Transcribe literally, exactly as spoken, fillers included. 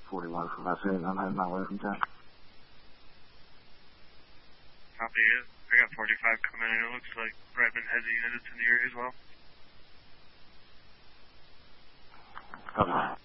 forty-one from S eight. I'm heading my way from ten. Copy it. I got forty-five coming in. It looks like Redmond has units in the area as well. Copy.